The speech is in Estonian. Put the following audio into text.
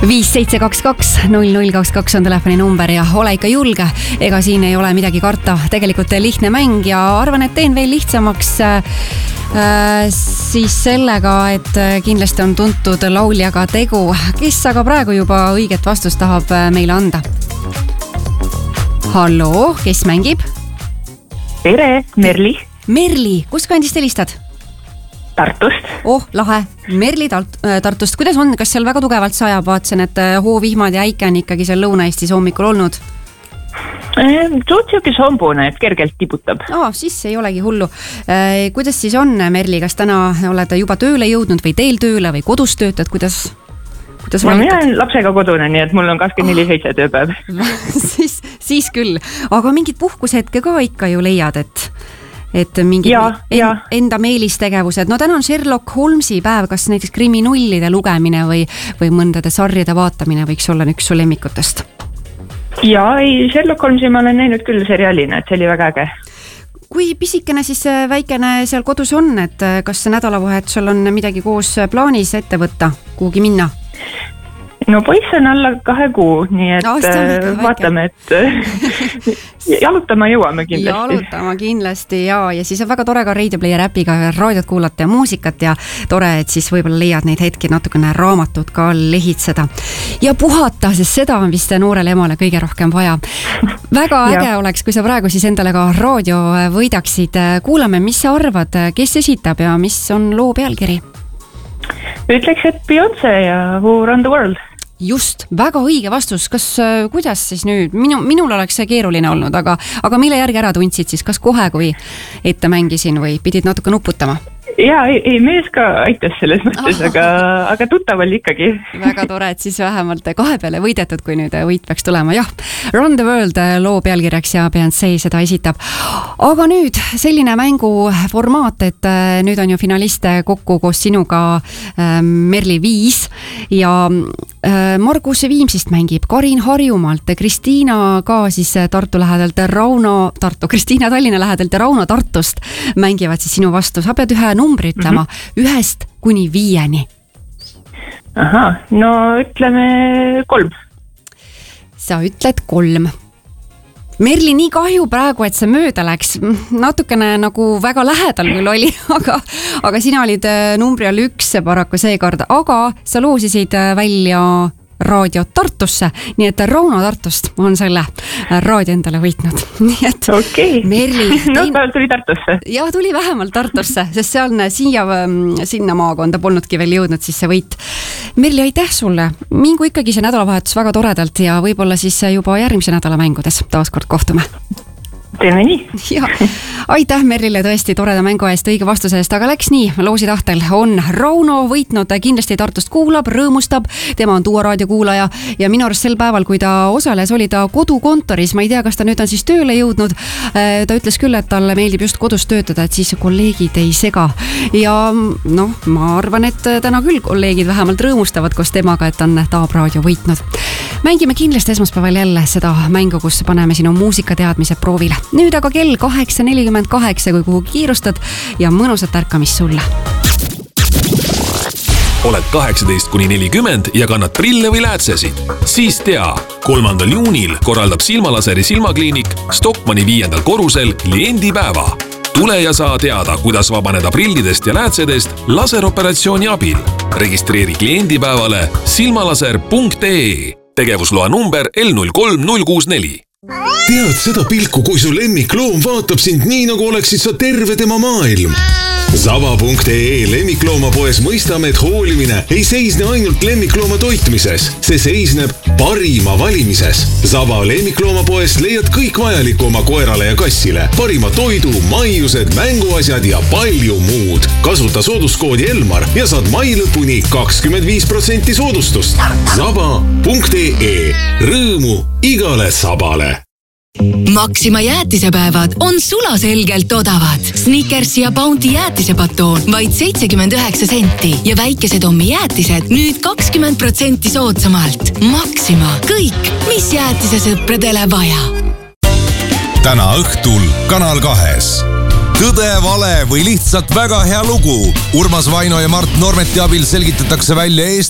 5722 on telefoni number ja ole ikka julge, ega siin ei ole midagi karta, tegelikult lihtne mäng ja arvan, et teen veel lihtsamaks siis sellega, et kindlasti on tuntud lauljaga tegu, kes aga praegu juba õiget vastust tahab meile anda. Halloo, kes mängib? Tere, Merli. Merli, kust kandist helistad? Tartust. Oh, lahe. Merli Tartust. Kuidas on? Kas seal väga tugevalt sajab? Vaatsen, et hoovihmad ja äike on ikkagi seal Lõuna-Eestis hommikul olnud. Suhteliselt hombune, et kergelt tibutab. Siis ei olegi hullu. Kuidas siis on, Merli? Kas täna oled juba tööle jõudnud või teel tööle või kodus töötad? Kuidas mina olen lapsega kodune, nii et mul on 24/7 tööpäev. siis küll. Aga mingid puhkushetke ka ikka ju leiad, et mingid enda meelistegevused. No täna on Sherlock Holmesi päev, kas näiteks kriminullide lugemine või mõndade sarjade vaatamine võiks olla üks su lemmikutest? Sherlock Holmesi ma olen näinud küll seriaalina, et see oli väga äge. Kui pisikene siis väikene seal kodus on, et kas nädalavahetusel on midagi koos plaanis ette võtta, kuhugi minna? No poiss on alla 2 kuu, nii et vaatame, et jalutama jõuame kindlasti. Ja siis on väga tore ka Radio Player äpiga raadiot kuulata ja muusikat ja tore, et siis võib-olla leiad neid hetki natukene raamatut ka lehitseda. Ja puhata, sest seda on vist noorele emale kõige rohkem vaja. Väga äge oleks, kui sa praegu siis endale ka raadio võidaksid. Kuulame, mis sa arvad, kes esitab ja mis on loo pealkiri? Ütleks, et Beyoncé ja Who Run the World. Just, väga õige vastus. Kuidas siis nüüd? Minul oleks see keeruline olnud, aga mille järgi ära tundsid siis? Kas kohe, kui ette mängisin või pidid natuke nuputama? Ei, mees ka aitas selles mõttes, aga tuttav oli ikkagi. Väga tore, et siis vähemalt 2 peale võidetud, kui nüüd võit peaks tulema. Run the World loo pealkirjaks ja Beyoncé seda esitab. Aga nüüd selline mänguformaat, et nüüd on ju finaliste kokku koos sinuga Merli 5 ja Margus Viimsist mängib, Karin Harjumaalt, Kristiina ka siis Tartu lähedalt, Kristiina Tallinna lähedalt ja Rauno Tartust mängivad siis sinu vastu. Sa pead ühe numbri ütlema 1 kuni 5. No ütleme 3. Sa ütled 3. Merli, nii kahju praegu, et see mööda läks. Natukene nagu väga lähedal küll oli, aga sina olid numbri all 1 paraku seekord, aga sa loosisid välja raadio Tartusse, nii et Rauno Tartust on selle raadio endale võitnud. Nii et Merli... tuli Tartusse. Tuli vähemalt Tartusse, sest seal sinna maakonda polnudki veel jõudnud siis see võit. Merli, aitäh sulle. Mingu ikkagi see nädalavahetus väga toredalt ja võib-olla siis juba järgmise nädala mängudes taaskord kohtume. Teeme nii. Aitäh Merlile tõesti toreda mängu eest, õige vastuse eest, aga läks nii, loosi tahtel on Rauno võitnud, kindlasti Tartust kuulab, rõõmustab, tema on Duo raadio kuulaja ja minu arust sel päeval, kui ta osales, oli ta kodukontoris, ma ei tea, kas ta nüüd on siis tööle jõudnud, ta ütles küll, et talle meeldib just kodus töötada, et siis kolleegid ei sega ja ma arvan, et täna küll kolleegid vähemalt rõõmustavad koos temaga, et on Taab raadio võitnud. Mängime kindlasti esmaspäeval jälle seda mängu, kus paneme sinu muusikateadmised proovile. Nüüd aga kell 8.48, kui kuhu kiirustad ja mõnusat ärkamist sulle. Oled 18–40 ja kannad prille või läätsesid? Siis tea, 3. juunil korraldab Silmalaseri silmakliinik Stockmanni 5. korrusel kliendipäeva. Tule ja saa teada, kuidas vabaneda prillidest ja läätsedest laseroperatsiooni abil. Registreeri kliendipäevale silmalaser.ee. Tegevusloa number L03064. Tead seda pilku, kui su lemmikloom vaatab sind nii, nagu oleksid sa terve tema maailm? Saba.ee lemmikloomapoes mõistame, et hoolimine ei seisne ainult lemmiklooma toitmises. See seisneb parima valimises. Saba lemmikloomapoes leiad kõik vajaliku oma koerale ja kassile. Parima toidu, maiused, mänguasjad ja palju muud. Kasuta sooduskoodi Elmar ja saad mai lõpuni 25% soodustust. Saba.ee. Rõõmu igale sabale. Maxima jäätisepäevad on sulaselgelt odavad. Snickers ja Bounty jäätisepatoon vaid 79 senti ja väikesed ommi jäätised nüüd 20% soodsamalt. Maxima, kõik, mis jäätisesõpradele vaja. Täna õhtul Kanal 2. Tõde, vale või lihtsalt väga hea lugu. Urmas Vaino ja Mart Normeti abil selgitatakse välja